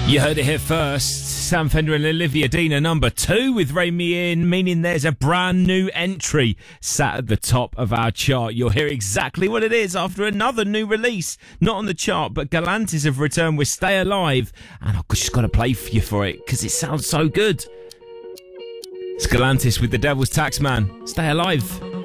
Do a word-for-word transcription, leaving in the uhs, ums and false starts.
You heard it here first. Sam Fender and Olivia Dean are number two with Rein Me In, meaning there's a brand new entry sat at the top of our chart. You'll hear exactly what it is after another new release. Not on the chart, but Galantis have returned with Stay Alive. And I've just got to play for you for it because it sounds so good. It's Galantis with The Devil's Taxman. Stay Alive.